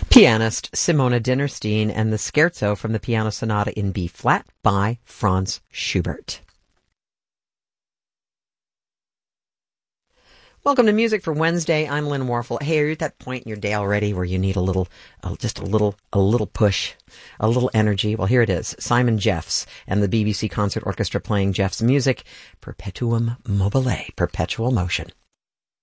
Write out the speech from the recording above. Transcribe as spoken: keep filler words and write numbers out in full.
Pianist Simona Dinnerstein and the Scherzo from the Piano Sonata in B flat by Franz Schubert. Welcome to Music for Wednesday. I'm Lynn Warfel. Hey, are you at that point in your day already where you need a little, uh, just a little, a little push, a little energy? Well, here it is. Simon Jeffs and the B B C Concert Orchestra playing Jeffs' music, Perpetuum Mobile, Perpetual Motion.